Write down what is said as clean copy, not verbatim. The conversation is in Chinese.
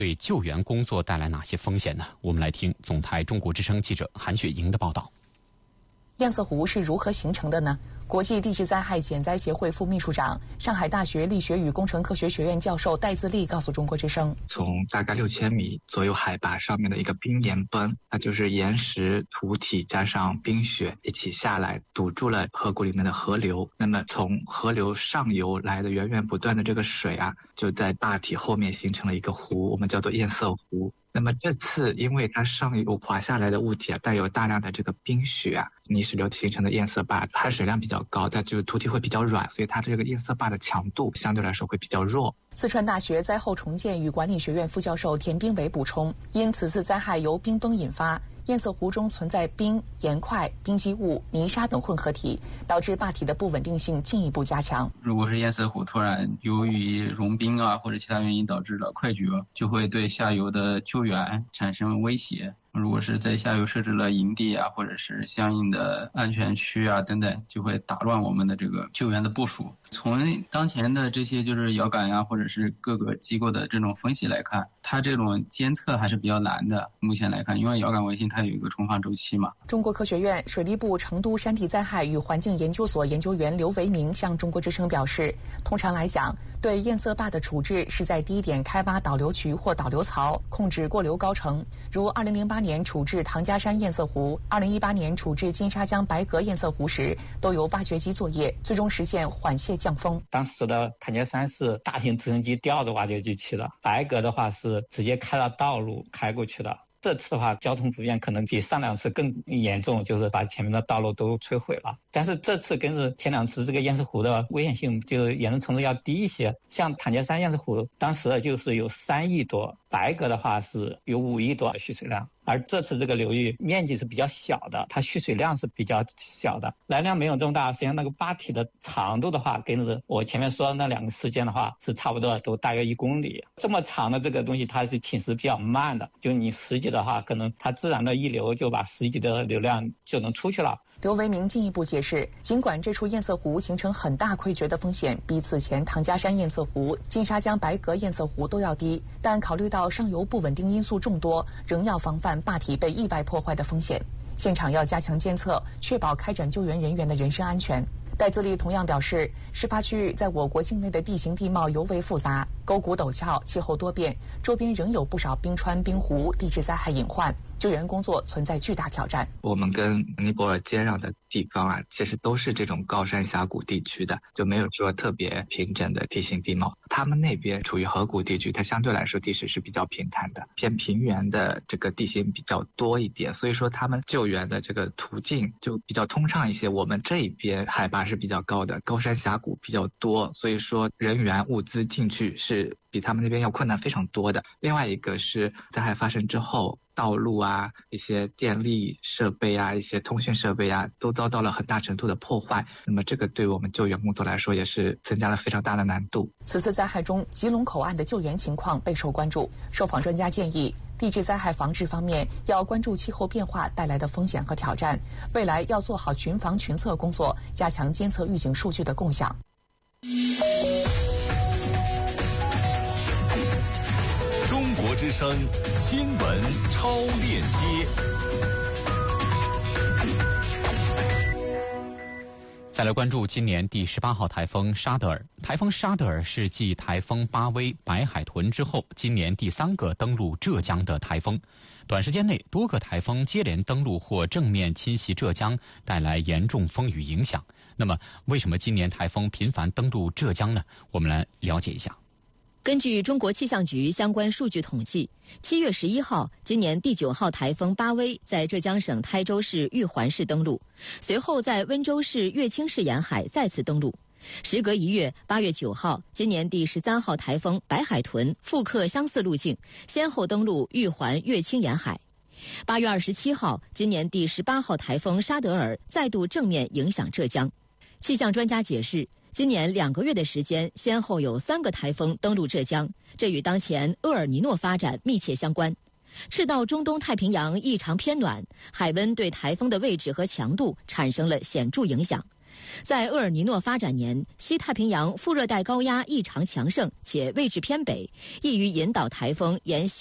对救援工作带来哪些风险呢？我们来听总台中国之声记者韩雪莹的报道。 堰塞湖是如何形成的呢？国际地质灾害减灾协会副秘书长、上海大学力学与工程科学学院教授戴自立告诉中国之声， 从大概6000米左右海拔上面的一个冰岩崩，它就是岩石、土体加上冰雪一起下来，堵住了河谷里面的河流。那么从河流上游来的源源不断的这个水啊，就在坝体后面形成了一个湖，我们叫做堰塞湖。那么这次因为它上游滑下来的物体啊，带有大量的这个冰雪啊、泥石流形成的堰塞坝，含水量比较高，但就是土体会比较软，所以它这个堰塞坝的强度相对来说会比较弱。 四川大学灾后重建与管理学院副教授田兵伟补充，因此次灾害由冰崩引发，堰塞湖中存在冰、岩块、冰积物、泥沙等混合体，导致坝体的不稳定性进一步加强。 如果是堰塞湖突然由于融冰啊或者其他原因导致了溃决，就会对下游的救援产生威胁。如果是在下游设置了营地啊，或者是相应的安全区啊等等，就会打乱我们的这个救援的部署。从当前的这些就是遥感呀，或者是各个机构的这种分析来看，它这种监测还是比较难的。目前来看，因为遥感卫星它有一个重放周期嘛。 中国科学院水利部成都山地灾害与环境研究所研究员刘维明向中国之声表示，通常来讲，对堰塞坝的处置是在低点开挖导流渠或导流槽，控制过流高程，如2008年处置唐家山堰塞湖，2018年处置金沙江白阁堰塞湖时，都有挖掘机作业，最终实现缓泄降风。 当时的唐家山是大型直升机吊着挖掘机去的，白阁的话是直接开了道路开过去的。这次的话，交通不便可能比上2次更严重，就是把前面的道路都摧毁了。但是这次跟着前2次，这个堰塞湖的危险性就是严重程度要低一些。像唐家山堰塞湖，当时就是有3亿多，白阁的话是有5亿多蓄水量。而这次这个流域面积是比较小的，它蓄水量是比较小的，来量没有这么大。实际上那个坝体的长度的话，跟着我前面说的那2个事件的话，是差不多，都大约1公里。这么长的这个东西，它是侵蚀比较慢的，就你10级的话，可能它自然的溢流就把10级的流量就能出去了。 刘维明进一步解释，尽管这处堰塞湖形成很大溃决的风险比此前唐家山堰塞湖、金沙江白阁堰塞湖都要低，但考虑到上游不稳定因素众多，仍要防范坝体被意外破坏的风险。现场要加强监测，确保开展救援人员的人身安全。戴自立同样表示，事发区域在我国境内的地形地貌尤为复杂，沟谷陡峭，气候多变，周边仍有不少冰川、冰湖，地质灾害隐患，救援工作存在巨大挑战。 我们跟尼泊尔接壤的地方啊，其实都是这种高山峡谷地区的，就没有说特别平整的地形地貌。他们那边处于河谷地区，它相对来说地势是比较平坦的，偏平原的这个地形比较多一点，所以说他们救援的这个途径就比较通畅一些。我们这一边海拔是比较高的，高山峡谷比较多，所以说人员物资进去是比他们那边要困难非常多的。另外一个是灾害发生之后，道路啊、一些电力设备啊、一些通讯设备啊，都遭到了很大程度的破坏。那么这个对我们救援工作来说，也是增加了非常大的难度。 此次灾害中，吉隆口岸的救援情况备受关注。受访专家建议，地质灾害防治方面要关注气候变化带来的风险和挑战，未来要做好群防群测工作，加强监测预警数据的共享。 中国之声新闻超链接。 再来关注今年第18号台风沙德尔。台风沙德尔是继台风巴威、白海豚之后，今年第3个登陆浙江的台风。短时间内，多个台风接连登陆或正面侵袭浙江，带来严重风雨影响。那么，为什么今年台风频繁登陆浙江呢？我们来了解一下。 根据中国气象局相关数据统计，7月11号，今年第9号台风巴威在浙江省台州市玉环市登陆，随后在温州市乐清市沿海再次登陆。时隔1月，8月9号，今年第13号台风白海豚复刻相似路径，先后登陆玉环、乐清沿海。8月27号，今年第18号台风沙德尔再度正面影响浙江。气象专家解释，今年2个月的时间，先后有3个台风登陆浙江，这与当前厄尔尼诺发展密切相关。赤道中东太平洋异常偏暖，海温对台风的位置和强度产生了显著影响。 在厄尔尼诺发展年，西太平洋副热带高压异常强盛且位置偏北，易于引导台风沿